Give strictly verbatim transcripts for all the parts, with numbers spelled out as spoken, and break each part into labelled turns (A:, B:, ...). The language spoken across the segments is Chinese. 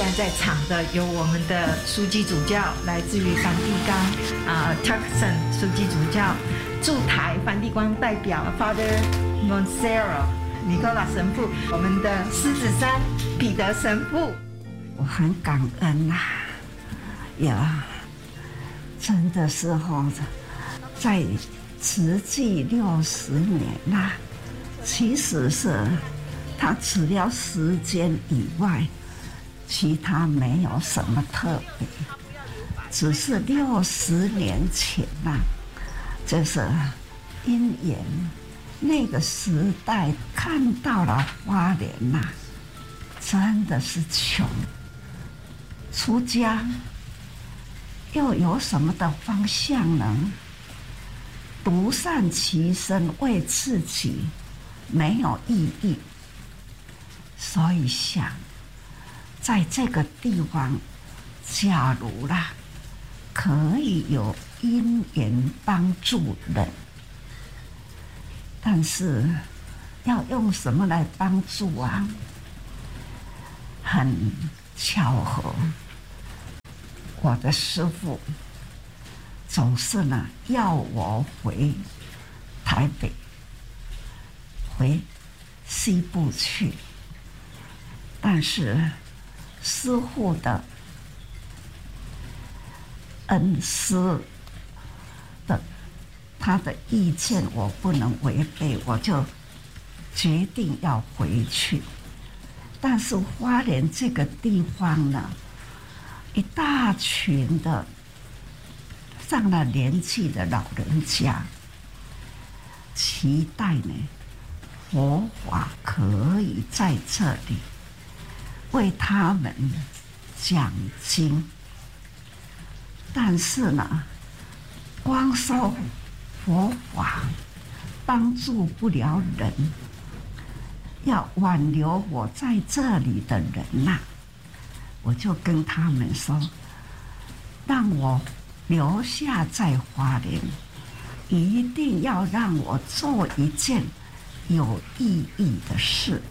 A: 现在在场的有我们的书记主教，来自于梵蒂冈啊 Turkson 书记主教，驻台梵蒂冈代表 Father Monsero 尼古拉神父，我们的狮子山彼得神父。
B: 我很感恩呐、啊，呀，真的是哈，在慈济六十年呐、啊，其实是他除了时间以外，其他没有什么特别，只是六十年前呐、啊，就是因缘那个时代看到了花莲呐、啊，真的是穷。出家又有什么的方向呢？独善其身为自己没有意义，所以想在这个地方，假如啦可以有因缘帮助人，但是要用什么来帮助啊？很巧合，我的师父总是呢要我回台北，回西部去，但是师父的恩师的他的意见我不能违背，我就决定要回去。但是花莲这个地方呢，一大群的上了年纪的老人家，期待呢佛法可以在这里为他们讲经，但是呢，光说佛法帮助不了人。要挽留我在这里的人呐、啊，我就跟他们说，让我留下在花莲，一定要让我做一件有意义的事，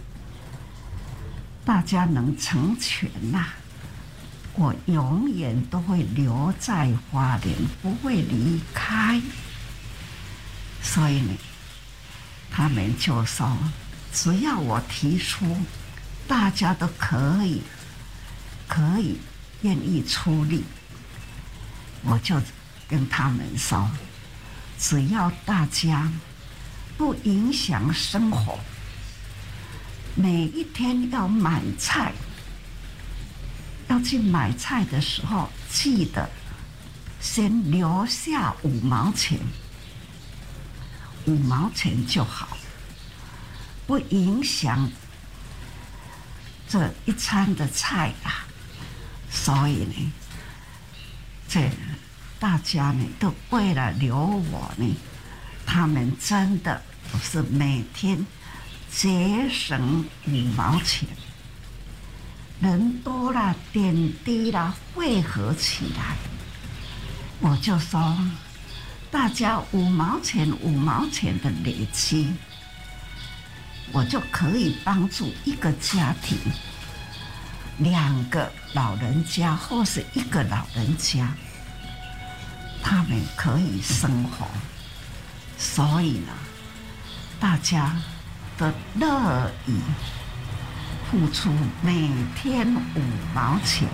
B: 大家能成全呐、啊，我永远都会留在花莲，不会离开。所以呢，他们就说，只要我提出，大家都可以，可以愿意出力，我就跟他们说，只要大家不影响生活，每一天要买菜，要去买菜的时候，记得先留下五毛钱，五毛钱就好。不影响这一餐的菜啊，所以呢，这大家呢都为了留我呢，他们真的都是每天节省五毛钱，人多了点滴啦汇合起来，我就说大家五毛钱五毛钱的累积，我就可以帮助一个家庭，两个老人家或是一个老人家，他们可以生活。所以呢，大家都乐意付出每天五毛钱，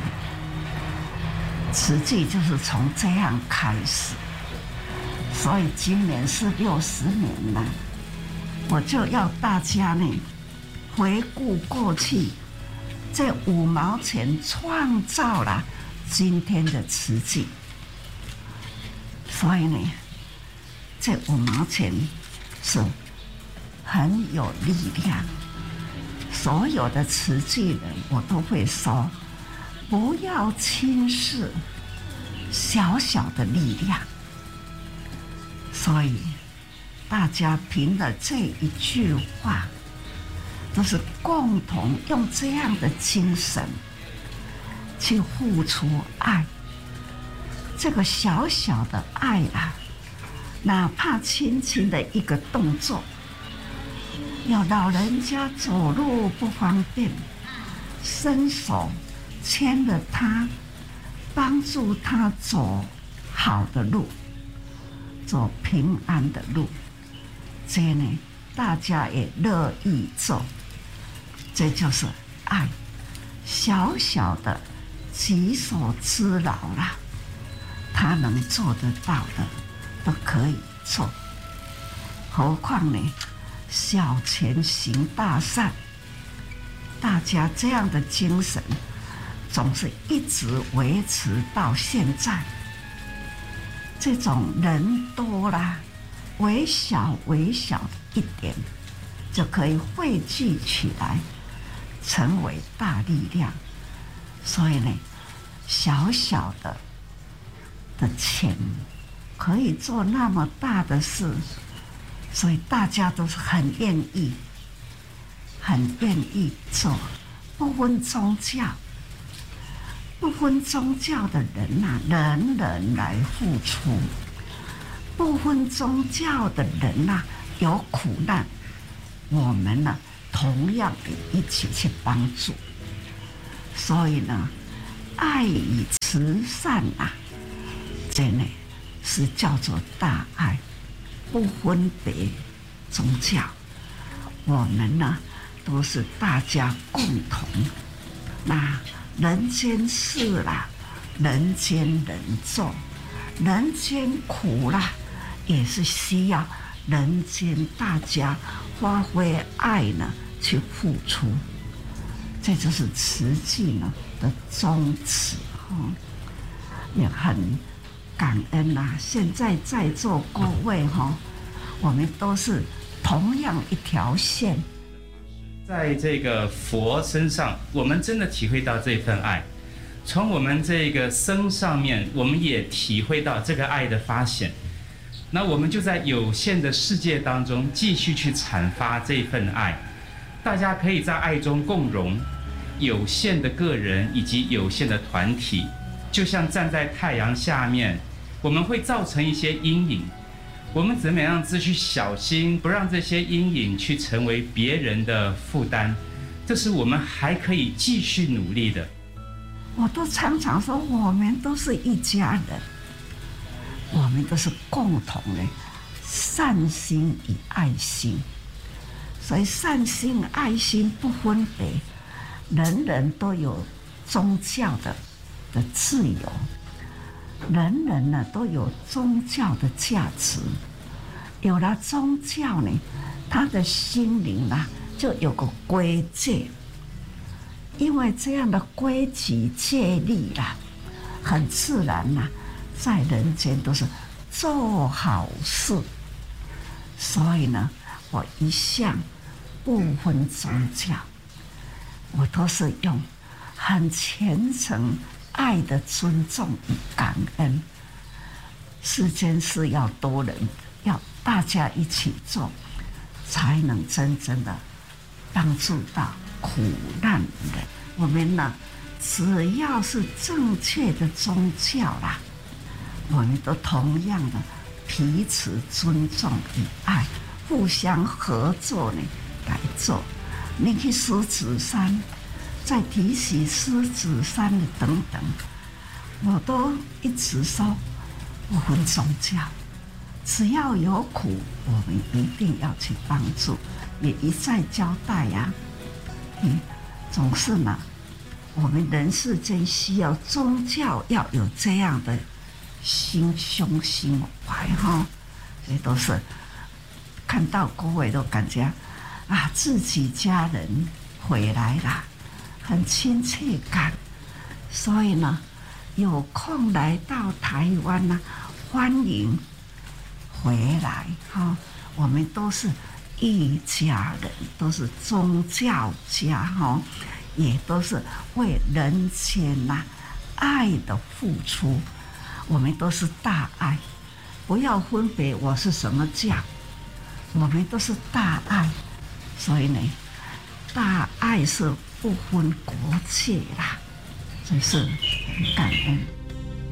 B: 实际就是从这样开始。所以今年是六十年了。我就要大家呢，回顾过去，这五毛钱创造了今天的慈济。所以呢，这五毛钱是很有力量。所有的慈济人，我都会说，不要轻视小小的力量。所以大家凭着这一句话，都是共同用这样的精神去付出爱。这个小小的爱啊，哪怕轻轻的一个动作，有老人家走路不方便，伸手牵了他，帮助他走好的路，走平安的路。这呢，大家也乐意做，这就是爱。小小的己所之劳啦，他能做得到的都可以做，何况呢，小钱行大善。大家这样的精神，总是一直维持到现在。这种人多啦，微小微小一点，就可以汇聚起来，成为大力量。所以呢，小小的的钱可以做那么大的事，所以大家都是很愿意，很愿意做，不分宗教。不分宗教的人呐、啊，人人来付出；不分宗教的人呐、啊，有苦难，我们呢、啊、同样一起去帮助。所以呢，爱与慈善啊，这呢是叫做大爱，不分别宗教。我们呢都是大家共同那。人间事啦，人间人做，人间苦啦，也是需要人间大家发挥爱呢去付出，这就是慈济呢的宗旨哈，也很感恩呐、啊。现在在座各位哈，我们都是同样一条线。
C: 在这个佛身上，我们真的体会到这份爱。从我们这个僧上面，我们也体会到这个爱的发显。那我们就在有限的世界当中，继续去阐发这份爱。大家可以在爱中共融，有限的个人以及有限的团体，就像站在太阳下面，我们会造成一些阴影。我们怎么样子去小心，不让这些阴影去成为别人的负担，这是我们还可以继续努力的。
B: 我都常常说，我们都是一家人，我们都是共同的善心与爱心，所以善心爱心不分别，人人都有宗教的的自由。人人呢都有宗教的价值，有了宗教呢，他的心灵啊就有个规戒，因为这样的规矩戒律啦，很自然啦、啊，在人间都是做好事，所以呢，我一向不分宗教，我都是用很虔诚。爱的尊重与感恩，世间事要多人，要大家一起做，才能真正的帮助到苦难人。我们呢，只要是正确的宗教啦，我们都同样的彼此尊重与爱，互相合作呢来做。你去狮子山。再提起狮子山的等等，我都一直说不分宗教，只要有苦，我们一定要去帮助，也一再交代呀、啊。嗯，总是呢，我们人世间需要宗教要有这样的心胸心怀哈，这都是看到各位都感觉啊，自己家人回来了。很亲切感，所以呢，有空来到台湾呢，欢迎回来哈。我们都是一家人，都是宗教家哈，也都是为人间呐爱的付出。我们都是大爱，不要分别我是什么教，我们都是大爱。所以呢，大爱是不分国界啦，真是很感恩。